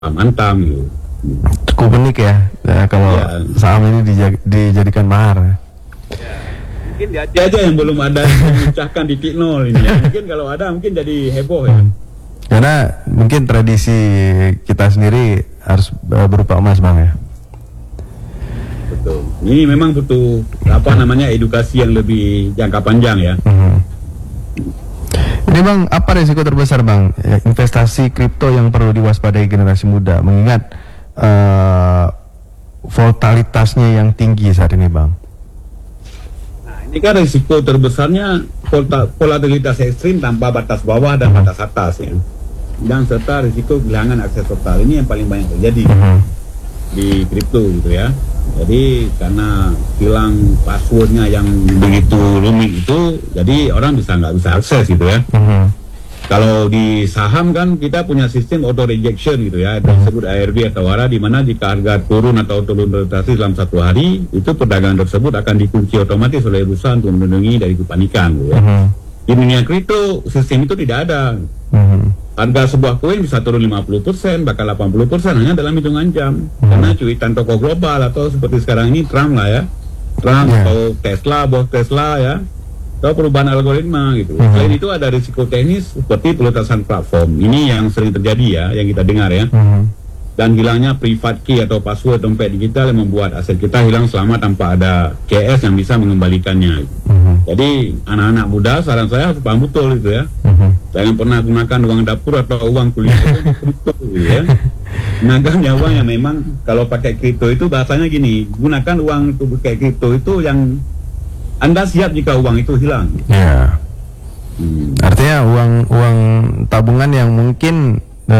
antam gitu. Cukup unik ya, kalau saham ini dijadikan mahar. Mungkin dia aja yang belum ada memecahkan titik nol ini ya. Mungkin kalau ada mungkin jadi heboh ya. Karena mungkin tradisi kita sendiri harus berupa emas, Bang ya. Betul. Ini memang butuh edukasi yang lebih jangka panjang ya. Ini Bang, apa risiko terbesar Bang investasi kripto yang perlu diwaspadai generasi muda mengingat volatilitasnya yang tinggi saat ini Bang? Nah, ini kan risiko terbesarnya volatilitas ekstrim tanpa batas bawah dan batas atas ya. Dan serta risiko kehilangan akses total, ini yang paling banyak terjadi di kripto gitu ya. Jadi karena hilang passwordnya yang begitu rumit itu, jadi orang nggak bisa akses gitu ya. Kalau di saham kan kita punya sistem auto rejection gitu ya, disebut ARB atau ARA, di mana jika harga turun atau turun drastis dalam 1 hari, itu perdagangan tersebut akan dikunci otomatis oleh perusahaan untuk melindungi dari kepanikan gitu ya. Di dunia kripto sistem itu tidak ada. Harga sebuah koin bisa turun 50%, bahkan 80% hanya dalam hitungan jam. Karena cuitan toko global atau seperti sekarang ini Trump lah ya. Trump atau Tesla, bos Tesla ya. Atau perubahan algoritma gitu. Selain itu ada risiko teknis seperti peletasan platform. Ini yang sering terjadi ya, yang kita dengar ya. Dan hilangnya private key atau password dompet digital yang membuat aset kita hilang selama tanpa ada CS yang bisa mengembalikannya. Jadi anak-anak muda saran saya harus paham betul itu ya. Jangan pernah gunakan uang dapur atau uang kuliah itu kripto gitu ya. Gunakan uang yang memang kalau pakai kripto itu bahasanya gini, gunakan uang itu pakai kripto itu yang Anda siap jika uang itu hilang. Ya. Artinya uang tabungan yang mungkin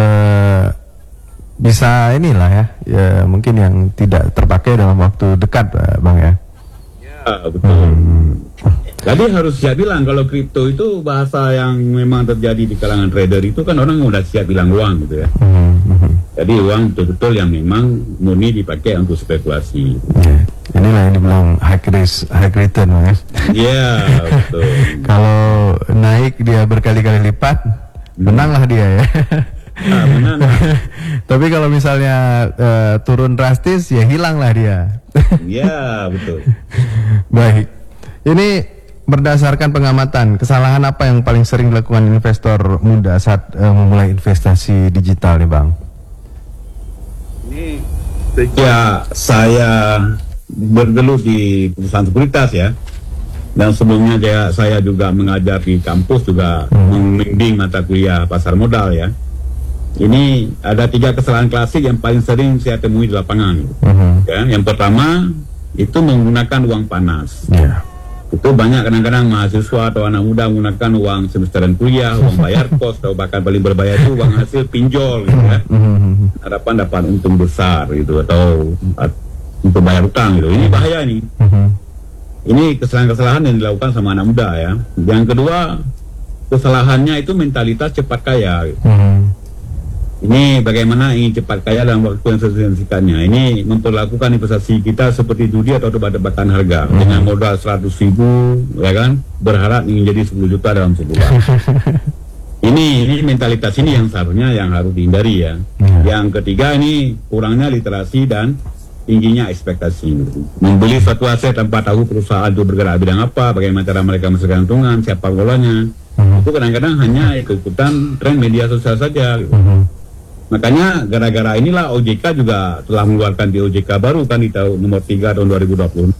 bisa inilah ya, mungkin yang tidak terpakai dalam waktu dekat Bang ya. Ya betul. Jadi harus siap bilang kalau kripto itu bahasa yang memang terjadi di kalangan trader itu kan orang udah siap bilang uang gitu ya. Jadi uang betul-betul yang memang murni dipakai untuk spekulasi. Inilah yang dibilang high risk, high return Bang ya. Iya betul. Kalau naik dia berkali-kali lipat, menanglah dia ya. Menang. Tapi kalau misalnya turun drastis ya hilanglah dia. Iya betul. Baik. Ini berdasarkan pengamatan, kesalahan apa yang paling sering dilakukan investor muda saat memulai investasi digital nih Bang? Ini sejak saya bergelut di perusahaan sekuritas ya, dan sebelumnya saya juga mengajar di kampus juga membimbing mata kuliah pasar modal ya. Ini ada 3 kesalahan klasik yang paling sering saya temui di lapangan. Ya, yang pertama itu menggunakan uang panas. Itu banyak kadang-kadang mahasiswa atau anak muda menggunakan uang semesteran kuliah, uang bayar kos, atau bahkan paling berbahaya itu uang hasil pinjol gitu ya. Harapan dapat untung besar gitu atau untuk bayar utang gitu. Ini bahaya nih. Ini kesalahan-kesalahan yang dilakukan sama anak muda ya. Yang kedua, kesalahannya itu mentalitas cepat kaya gitu. Ini bagaimana ingin cepat kaya dalam waktu yang singkatnya. Ini memperlakukan investasi kita seperti judi atau tebak-tebakan harga. Dengan modal 100.000 ya kan, berharap ingin jadi 10 juta dalam sebulan. Ini mentalitas ini yang seharusnya yang harus dihindari ya. Yang ketiga ini kurangnya literasi dan tingginya ekspektasi. Membeli suatu aset tanpa tahu perusahaan itu bergerak bidang apa, bagaimana cara mereka menghasilkan keuntungan, siapa golongannya. Itu kadang-kadang hanya ikut-ikutan tren media sosial saja gitu. Makanya gara-gara inilah OJK juga telah mengeluarkan di OJK baru kan di tahun nomor 3 tahun 2020.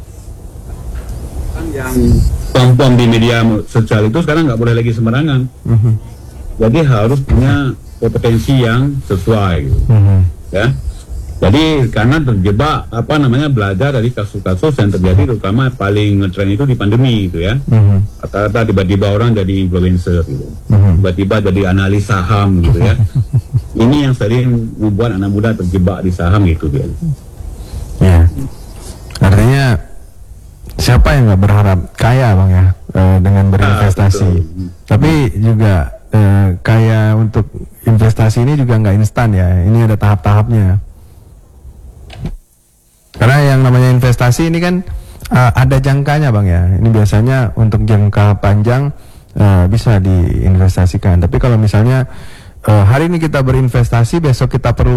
Yang pom-pom di media sosial itu sekarang nggak boleh lagi sembarangan. Jadi harus punya kompetensi yang sesuai gitu. Ya. Jadi karena terjebak belajar dari kasus-kasus yang terjadi terutama paling ngetren itu di pandemi gitu ya. Rata-rata tiba-tiba orang jadi influencer gitu. Tiba-tiba jadi analis saham gitu ya. Ini yang sering membuat anak muda terjebak di saham gitu dia. Ya. Artinya siapa yang nggak berharap kaya Bang ya dengan berinvestasi. Tapi juga kaya untuk investasi ini juga nggak instan ya. Ini ada tahap-tahapnya. Karena yang namanya investasi ini kan ada jangkanya Bang ya. Ini biasanya untuk jangka panjang bisa diinvestasikan. Tapi kalau misalnya hari ini kita berinvestasi, besok kita perlu